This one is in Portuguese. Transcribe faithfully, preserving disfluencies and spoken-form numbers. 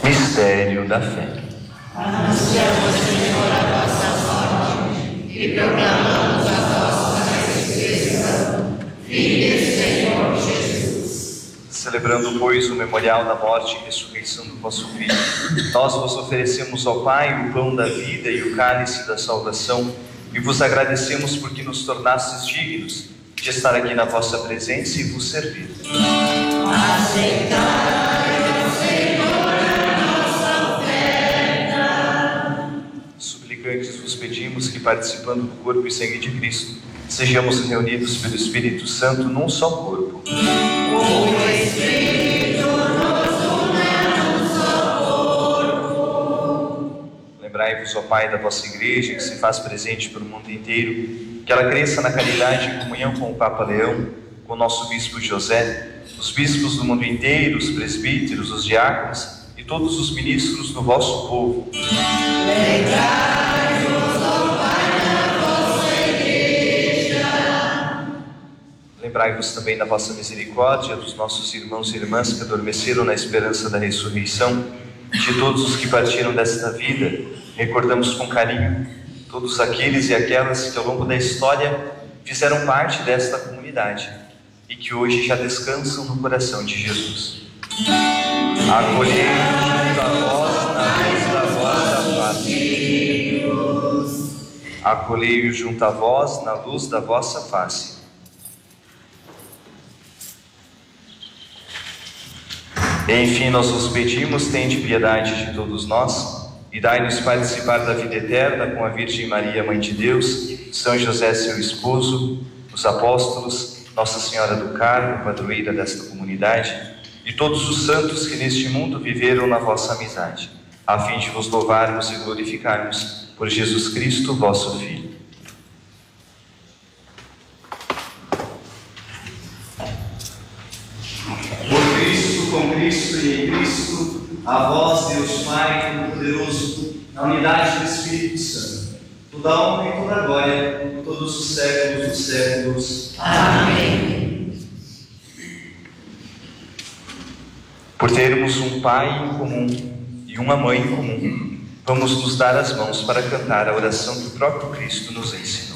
Mistério da fé. Anunciamos, Senhor, a vossa morte e proclamamos a vossa ressurreição. Vinde, Senhor Jesus. Celebrando, pois, o memorial da morte e ressurreição do vosso Filho, nós vos oferecemos ao Pai o pão da vida e o cálice da salvação, e vos agradecemos porque nos tornastes dignos de estar aqui na vossa presença e vos servir. Aceitai, Senhor, a nossa oferta. Suplicantes vos pedimos que, participando do corpo e sangue de Cristo, sejamos reunidos pelo Espírito Santo num só corpo. O Espírito nos une num só corpo. Lembrai-vos, ó Pai, da vossa Igreja, que se faz presente pelo mundo inteiro, que ela cresça na caridade e comunhão com o Papa Leão, com o nosso Bispo José, os bispos do mundo inteiro, os presbíteros, os diáconos e todos os ministros do vosso povo. Lembrai-vos, ó Pai, da vossa Igreja. Lembrai-vos também da vossa misericórdia, dos nossos irmãos e irmãs que adormeceram na esperança da ressurreição, e de todos os que partiram desta vida. Recordamos com carinho todos aqueles e aquelas que ao longo da história fizeram parte desta comunidade e que hoje já descansam no coração de Jesus. Acolhei junto a vós na luz da vossa face. Acolhei-o junto a vós na luz da vossa face. Enfim, nós vos pedimos, tende piedade de todos nós e dai-nos participar da vida eterna com a Virgem Maria, Mãe de Deus, São José, seu esposo, os apóstolos, Nossa Senhora do Carmo, padroeira desta comunidade, e todos os santos que neste mundo viveram na vossa amizade, a fim de vos louvarmos e glorificarmos por Jesus Cristo, vosso Filho. Por Cristo, com Cristo e em Cristo, a vós, Deus Pai Todo-Poderoso, na unidade do Espírito Santo, toda a honra e toda a glória, por todos os séculos dos séculos. Amém. Por termos um Pai em comum e uma Mãe em comum, vamos nos dar as mãos para cantar a oração que o próprio Cristo nos ensinou.